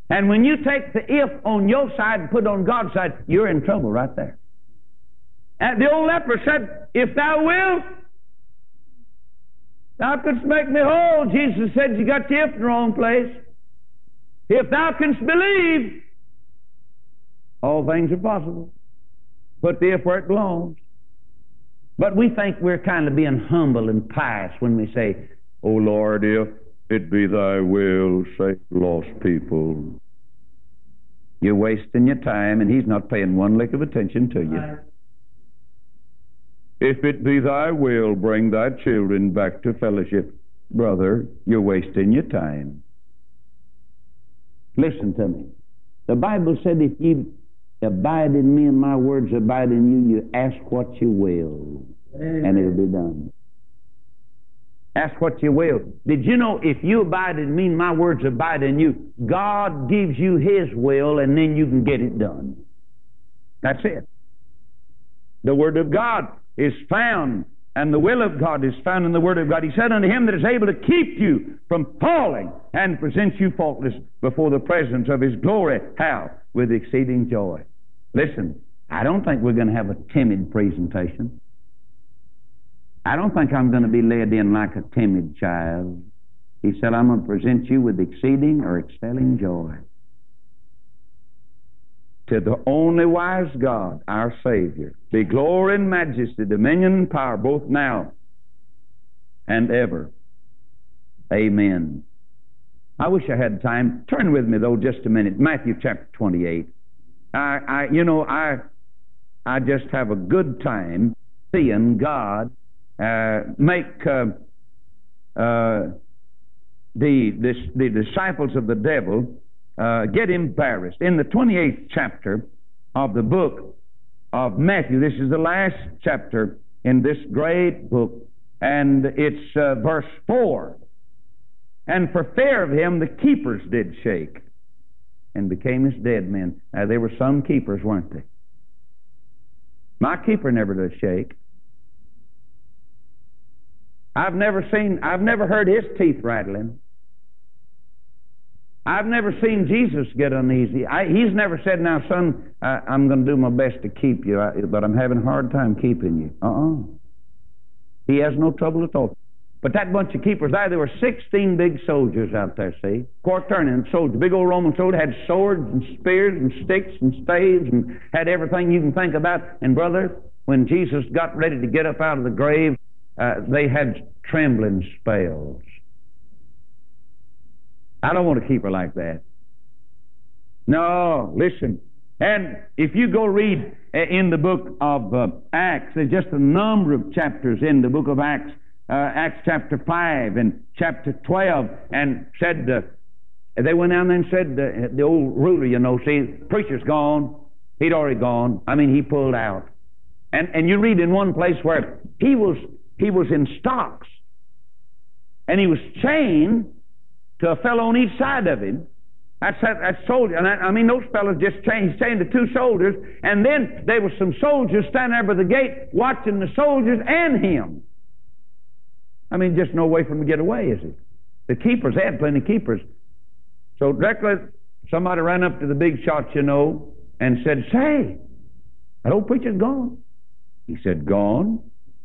And when you take the if on your side and put it on God's side, you're in trouble right there. And the old leper said, if thou wilt, thou couldst make me whole. Jesus said, you got the if in the wrong place. If thou canst believe, all things are possible. Put the if where it belongs. But we think we're kind of being humble and pious when we say, O Lord, if it be thy will, save lost people. You're wasting your time, and he's not paying one lick of attention to you. If it be thy will, bring thy children back to fellowship. Brother, you're wasting your time. Listen to me. The Bible said, if you abide in me and my words abide in you, you ask what you will, and it'll be done. Ask what you will. Did you know if you abide in me and my words abide in you, God gives you His will, and then you can get it done. That's it. The Word of God is found, and the will of God is found in the Word of God. He said unto him that is able to keep you from falling and present you faultless before the presence of His glory. How? With exceeding joy. Listen, I don't think we're going to have a timid presentation. I don't think I'm going to be led in like a timid child. He said, I'm going to present you with exceeding or excelling joy. To the only wise God, our Savior, be glory and majesty, dominion and power, both now and ever. Amen. I wish I had time. Turn with me, though, just a minute. Matthew chapter 28. I just have a good time seeing God make the disciples of the devil get embarrassed. In the 28th chapter of the book of Matthew, this is the last chapter in this great book, and it's verse 4. And for fear of him, the keepers did shake and became as dead men. Now, there were some keepers, weren't they? My keeper never does shake. I've never heard his teeth rattling. I've never seen Jesus get uneasy. He's never said, now, son, I'm going to do my best to keep you, but I'm having a hard time keeping you. He has no trouble at all. But that bunch of keepers, there were 16 big soldiers out there, see? Quaternion soldiers, big old Roman soldiers, had swords and spears and sticks and staves and had everything you can think about. And brother, when Jesus got ready to get up out of the grave, they had trembling spells. I don't want a keeper like that. No, listen. And if you go read in the book of Acts, there's just a number of chapters in the book of Acts, Acts chapter 5 and chapter 12, and said, they went down there and said, the old ruler, see, preacher's gone. He'd already gone. He pulled out. And you read in one place where he was in stocks, and he was chained to a fellow on each side of him. That's soldier. And those fellows just chained. He's chained to two soldiers, and then there were some soldiers standing there by the gate watching the soldiers and him. Just no way for him to get away, is it? The keepers, they had plenty of keepers. So directly, somebody ran up to the big shot, and said, say, that old preacher's gone. He said, gone?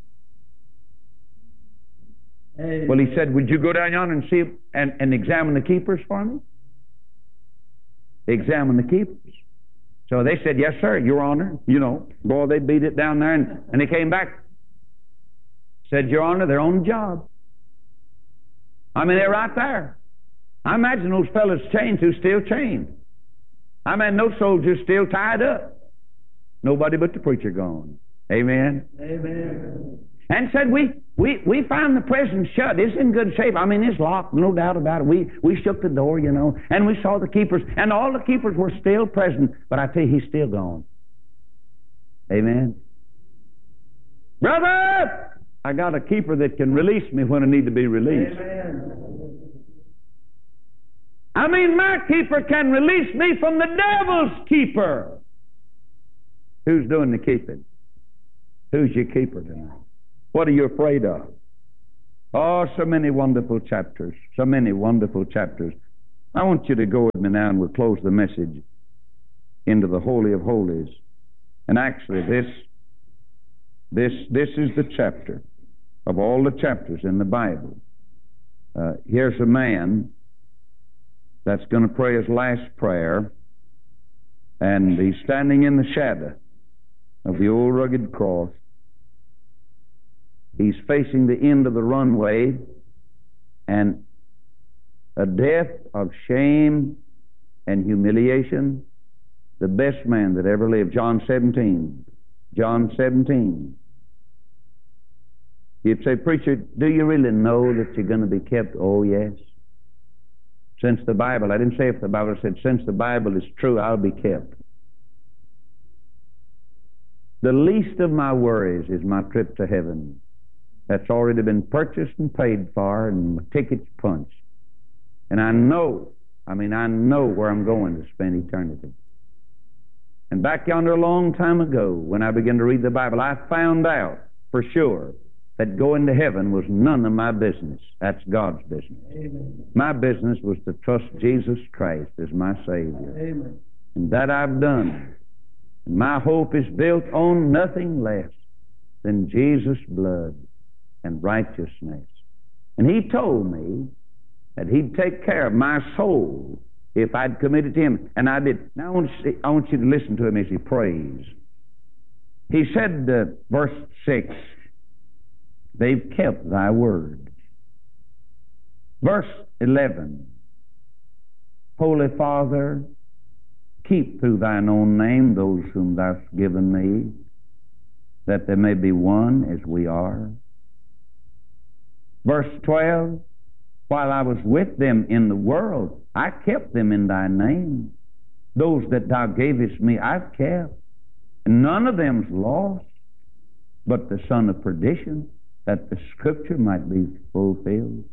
Hey. Well, he said, would you go down yonder and see and examine the keepers for me? Examine the keepers. So they said, yes, sir, Your Honor. Boy, they beat it down there, and they came back. Said, Your Honor, they're on the job. They're right there. I imagine those fellas chained who's still chained. Those soldiers still tied up. Nobody but the preacher gone. Amen? Amen. And said, we found the prison shut. It's in good shape. It's locked, no doubt about it. We shook the door, and we saw the keepers, and all the keepers were still present. But I tell you, he's still gone. Amen. Brother! I got a keeper that can release me when I need to be released. Amen. My keeper can release me from the devil's keeper. Who's doing the keeping? Who's your keeper tonight? What are you afraid of? Oh, so many wonderful chapters. So many wonderful chapters. I want you to go with me now, and we'll close the message into the Holy of Holies. And actually, this is the chapter of all the chapters in the Bible. Here's a man that's going to pray his last prayer, and he's standing in the shadow of the old rugged cross. He's facing the end of the runway, and a death of shame and humiliation, the best man that ever lived. John 17. John 17. You'd say, preacher, do you really know that you're going to be kept? Oh, yes. Since the Bible, I didn't say if the Bible said, since the Bible is true, I'll be kept. The least of my worries is my trip to heaven. That's already been purchased and paid for, and my ticket's punched. And I know where I'm going to spend eternity. And back yonder a long time ago, when I began to read the Bible, I found out for sure that going to heaven was none of my business. That's God's business. Amen. My business was to trust Jesus Christ as my Savior. Amen. And that I've done. And my hope is built on nothing less than Jesus' blood and righteousness. And He told me that He'd take care of my soul if I'd committed to Him. And I did. Now I want you to listen to Him as He prays. He said, verse 6, they've kept Thy word. Verse 11, Holy Father, keep through Thine own name those whom Thou hast given me, that they may be one as we are. Verse 12, while I was with them in the world, I kept them in Thy name. Those that Thou gavest me, I've kept. And none of them's lost, but the son of perdition, that the Scripture might be fulfilled.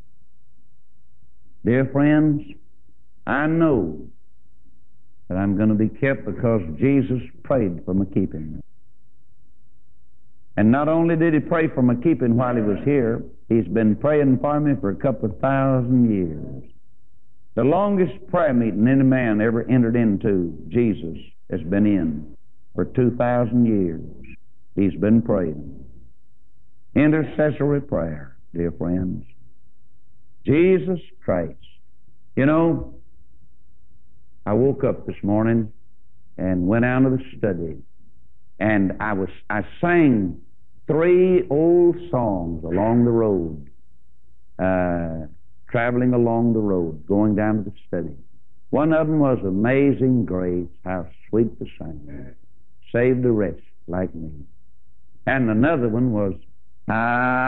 Dear friends, I know that I'm going to be kept because Jesus prayed for my keeping. And not only did He pray for my keeping while He was here, He's been praying for me for a couple of 1,000 years. The longest prayer meeting any man ever entered into, Jesus has been in for 2,000 years. He's been praying. Intercessory prayer, dear friends. Jesus Christ. You know, I woke up this morning and went out of the study, and I sang 3 old songs along the road, traveling along the road, going down to the study. One of them was Amazing Grace, how sweet the sound, saved a wretch like me. And another one was